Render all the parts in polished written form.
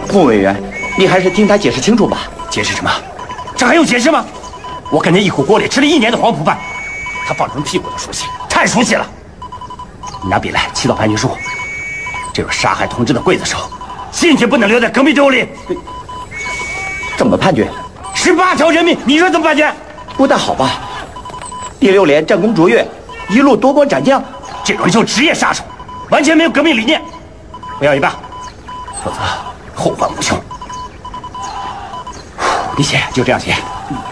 穆委员，你还是听他解释清楚吧。 解释什么？这还用解释吗？我跟他一口锅里吃了1年的黄埔饭，他放人屁股都熟悉，太熟悉了。你拿笔来，起草判决书。这个杀害同志的刽子手，坚决不能留在革命队伍里。 怎么判决 ？18条人命，你说怎么判决？ 不大好吧？第6连战功卓越，一路夺光斩将， 这种人就是职业杀手，完全没有革命理念。不要一半，否则后患无穷。你写，就这样写。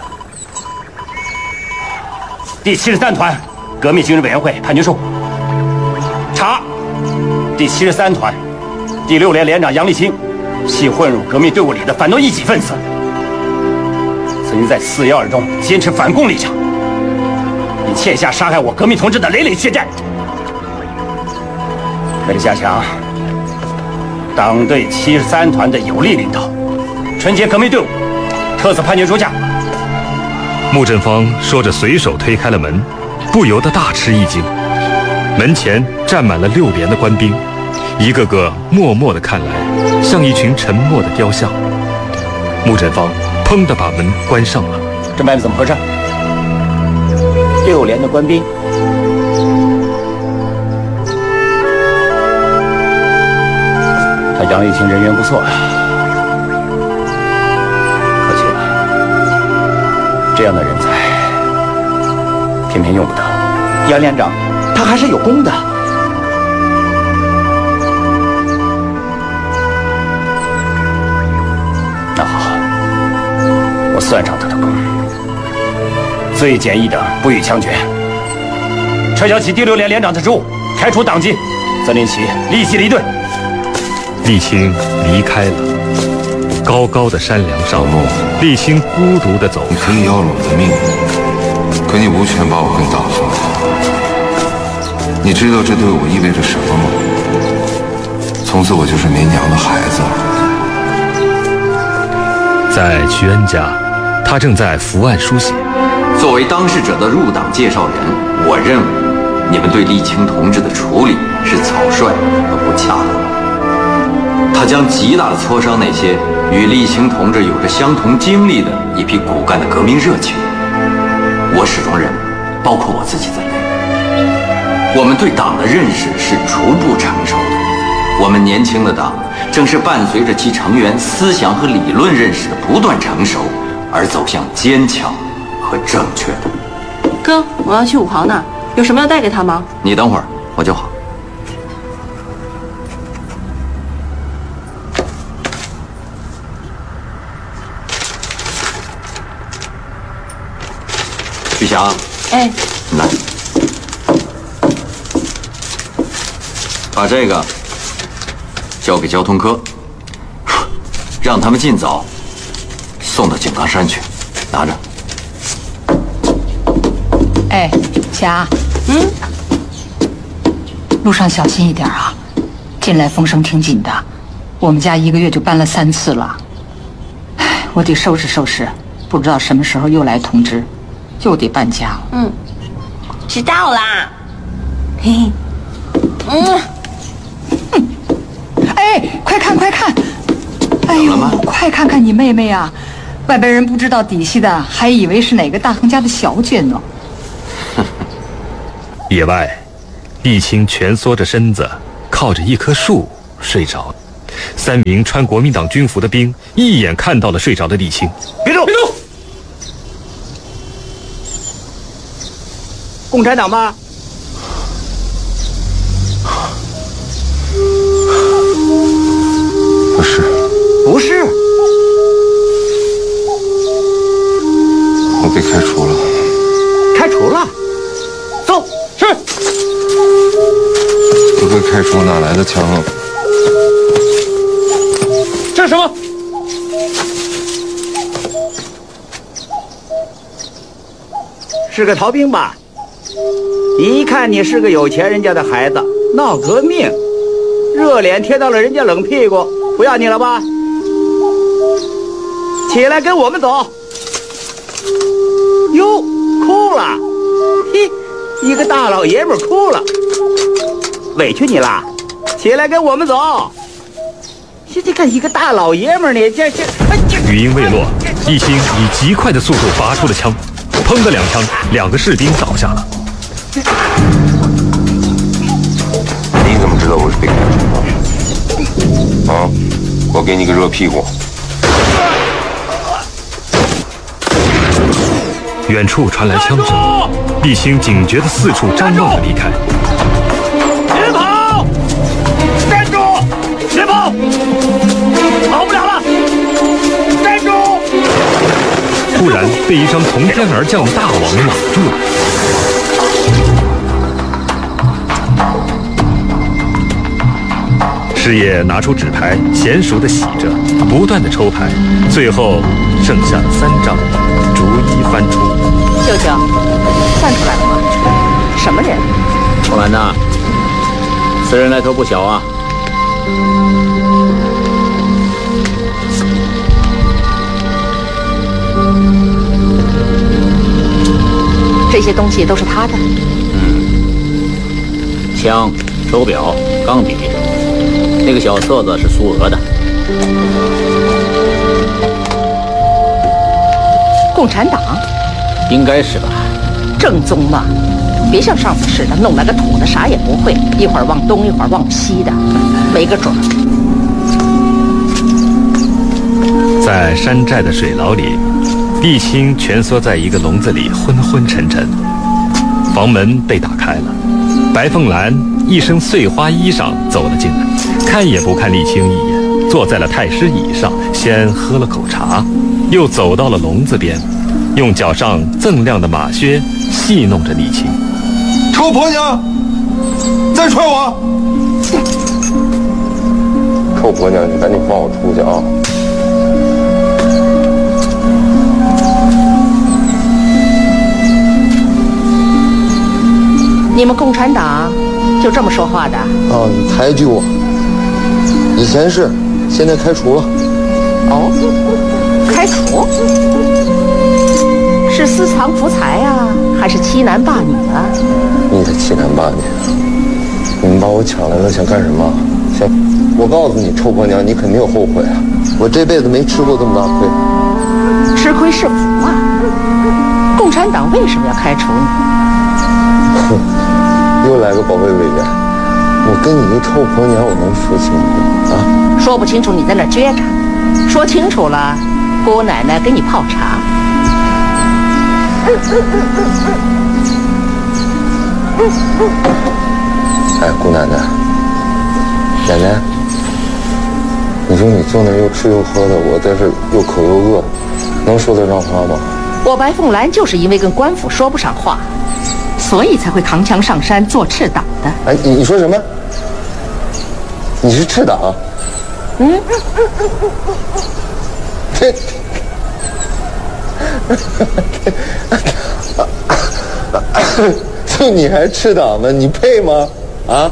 第73团革命军人委员会判决书查：第73团第6连连长杨立清系混入革命队伍里的反动异己分子，曾经在4·12中坚持反共立场，并欠下杀害我革命同志的累累血债。为了加强党对73团的有力领导，纯洁革命队伍，特此判决书下。 穆振芳说着，随手推开了门，不由得大吃一惊。门前站满了6连的官兵，一个个默默地看来，像一群沉默的雕像。穆振芳砰地把门关上了。 这外面怎么回事 ？6连的官兵。 他杨立清人缘不错呀，可惜了，这样的人才偏偏用不得。 杨连长，他还是有功的。 那好，我算上他的功。最简易的不予枪决，撤销其第6连连长的职务，开除党籍，责令其立即离队。 立清离开了，高高的山梁上，立清孤独地走。 你可以要了我的命，可你无权把我跟党分开。你知道这对我意味着什么吗？从此我就是您娘的孩子了。 在徐恩家，他正在伏案书写。 作为当事者的入党介绍人，我认为你们对立清同志的处理是草率和不恰当的。他将极大地挫伤那些与立清同志有着相同经历的一批骨干的革命热情。我始终认为，包括我自己在内，我们对党的认识是逐步成熟的。我们年轻的党正是伴随着其成员思想和理论认识的不断成熟，而走向坚强和正确的。 哥，我要去武行那儿，有什么要带给他吗？ 你等会儿，我就好。徐霞， 哎， 来，把这个交给交通科，让他们尽早送到井冈山去。拿着。 哎，霞，路上小心一点啊！近来风声挺紧的，我们家1个月就搬了3次了。哎，我得收拾收拾，不知道什么时候又来通知，又得搬家了。 知道啦。嘿， 哎，快看快看！哎呦，快看看你妹妹啊！外边人不知道底细的，还以为是哪个大亨家的小姐呢。 野外，立清蜷缩着身子，靠着一棵树睡着。3名穿国民党军服的兵一眼看到了睡着的立清。 别动！别动！ 共产党吗？ 不是。 不是。 我被开除了。 开除了？走，是。 我被开除哪来的枪啊？ 这是什么？是个逃兵吧？一看你是个有钱人家的孩子，闹革命，热脸贴到了人家冷屁股，不要你了吧？起来跟我们走。哟，哭了，嘿，一个大老爷们哭了，委屈你了，起来跟我们走。 这看一个大老爷们儿，你这。 语音未落，易兴以极快的速度拔出了枪，砰的2枪，2个士兵倒下了。 你怎么知道我是被开除的？啊！我给你个热屁股。 远处传来枪声，易兴警觉地四处张望地离开。 别跑！站住！别跑！跑不了了！站住！ 突然被一张从天而降的大网网住了。师爷拿出纸牌，娴熟地洗着，不断地抽牌，最后剩下了3张，逐一翻出。 舅舅，算出来了吗？什么人？ 红兰呐，此人来头不小啊。 这些东西都是他的。 枪、手表、钢笔，那个小册子是苏俄的。 共产党？ 应该是吧。 正宗嘛，别像上次似的弄来个土的啥也不会，一会儿往东一会儿往西的，没个准儿。 在山寨的水牢里，易兴蜷缩在一个笼子里，昏昏沉沉。房门被打开了，白凤兰一身碎花衣裳走了进来，看也不看沥青一眼，坐在了太师椅上，先喝了口茶，又走到了笼子边，用脚上锃亮的马靴戏弄着沥青。 臭婆娘，再踹我！臭婆娘，你赶紧放我出去啊！ 你们共产党就这么说话的？ 哦，你抬举我。以前是，现在开除了。 哦，开除？是私藏福财啊，还是欺男霸女啊？ 你才欺男霸女！你们把我抢来了，想干什么？想……我告诉你，臭婆娘，你肯定后悔啊！我这辈子没吃过这么大亏。 吃亏是福啊！共产党为什么要开除你？ 哼，又来个保卫委员！我跟你一臭婆娘，我能说清楚啊？ 说不清楚，你在那撅着；说清楚了，姑奶奶给你泡茶。 哎，姑奶奶，奶奶，你说你坐那又吃又喝的，我在这又口又饿，能说得上话吗？ 我白凤兰就是因为跟官府说不上话，所以才会扛枪上山做赤党的。 哎，你说什么？你是赤党？ 嗯。 这。就你还赤党呢？你配吗？啊！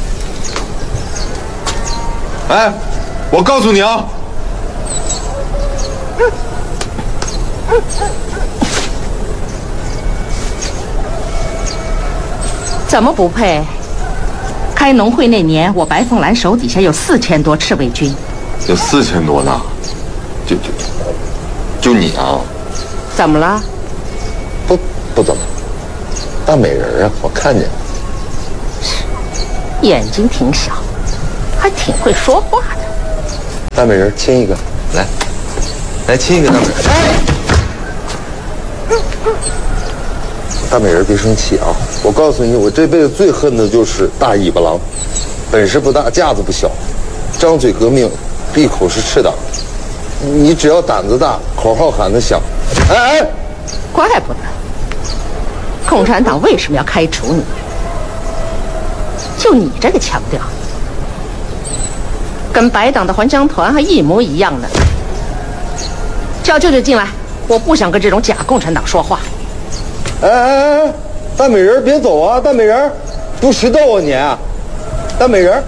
哎，我告诉你啊， 怎么不配？开农会那年，我白凤兰手底下有4000多赤卫军， 有4000多呢，就你啊？ 怎么了？ 不怎么。大美人啊，我看见了， 眼睛挺小，还挺会说话的。 大美人，亲一个，来亲一个大美人。大美人别生气啊！我告诉你，我这辈子最恨的就是大尾巴狼，本事不大，架子不小，张嘴革命，闭口是赤党。你只要胆子大，口号喊得响，哎， 怪不得。共产党为什么要开除你？就你这个腔调，跟白党的还乡团还一模一样呢。叫舅舅进来，我不想跟这种假共产党说话。 哎，大美人别走啊！大美人，不识逗啊你！大美人，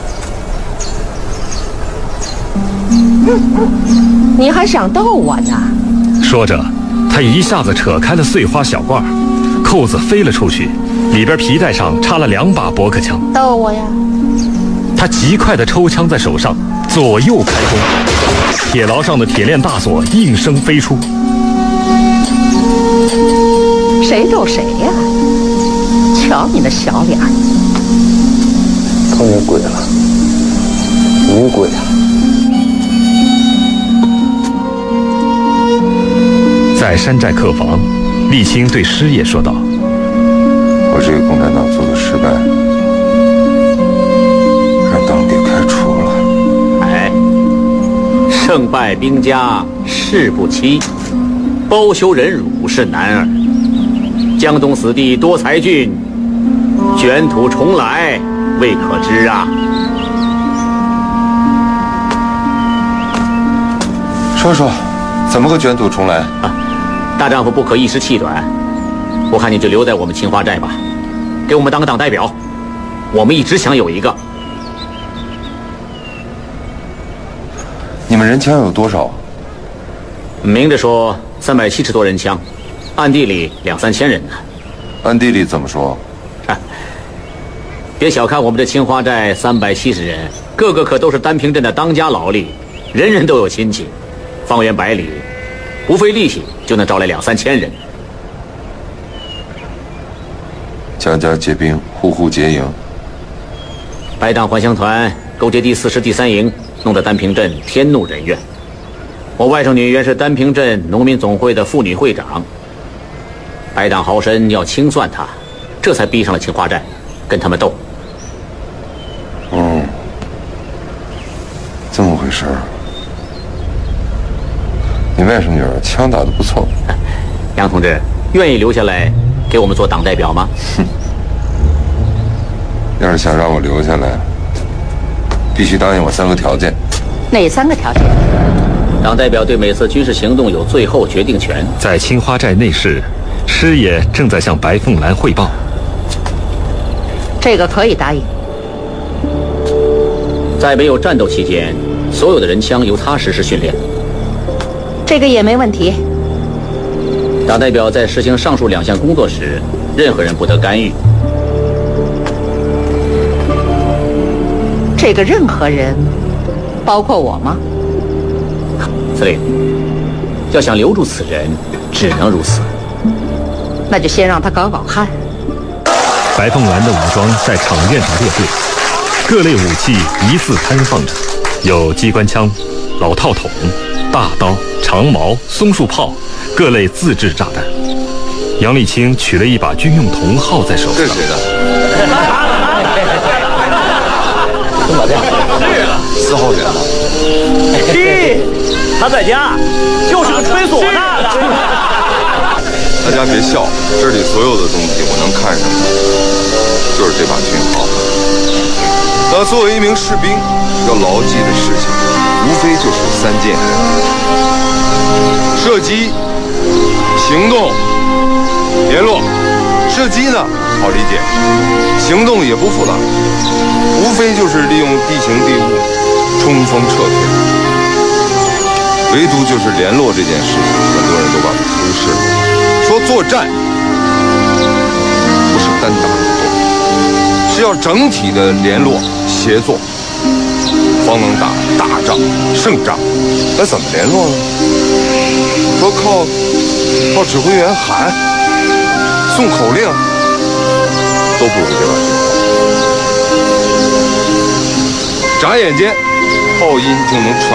你还想逗我呢？ 说着，他一下子扯开了碎花小褂，扣子飞了出去，里边皮带上插了2把驳壳枪。 逗我呀！ 他极快地抽枪在手上， 左右开弓，铁牢上的铁链大锁应声飞出。 谁逗谁呀？瞧你那小脸儿， 碰见鬼了，女鬼啊！ 在山寨客房，沥青对师爷说道：“ 我这个共产党做的失败，让党给开除了。 哎，胜败兵家事不期，包羞忍辱是男儿。江东死地多才俊，卷土重来未可知啊！” 说说，怎么个卷土重来？ 大丈夫不可一时气短，我看你就留在我们青花寨吧，给我们当个党代表。我们一直想有一个。 你们人枪有多少？ 明着说370多人枪，暗地里2、3千人呢。 暗地里怎么说？ 别小看我们这青花寨370人，个个可都是单平镇的当家劳力，人人都有亲戚，方圆100里，不费力气就能招来2、3千人。 家家结兵，户户结营。 白党还乡团勾结第4师第3营，弄得单平镇天怒人怨。我外甥女原是单平镇农民总会的妇女会长，白党豪绅要清算她，这才逼上了青花寨，跟他们斗。 这么回事儿。你外甥女儿枪打得不错。 杨同志，愿意留下来给我们做党代表吗？ 要是想让我留下来，必须答应我3个条件。 哪3个条件？ 党代表对每次军事行动有最后决定权。 在青花寨内室，师爷正在向白凤兰汇报。 这个可以答应。 在没有战斗期间，所有的人枪由他实施训练。 这个也没问题。 党代表在实行上述2项工作时，任何人不得干预。 这个任何人，包括我吗？ 司令，要想留住此人，只能如此。 那就先让他搞搞汗。 白凤兰的武装在场院上列队，各类武器依次摊放着，有机关枪、老套筒、大刀、长矛、松树炮，各类自制炸弹。杨沥青取了一把军用铜号在手上。 这是谁的？ 怎么的 4号人吗？ 是，他在家，就是个吹唢呐的。 大家别笑，这里所有的东西我能看上的，就是这把军号。那作为一名士兵，要牢记的事情，无非就是3件：射击、行动、联络。射击呢，好理解；行动也不复杂，无非就是利用地形地物冲锋撤退。唯独就是联络这件事情，很多人都把它忽视了。说作战不是单打独斗，是要整体的联络协作，方能打大仗胜仗。那怎么联络呢？说靠指挥员喊送口令，都不如这把军号。眨眼间，炮音就能传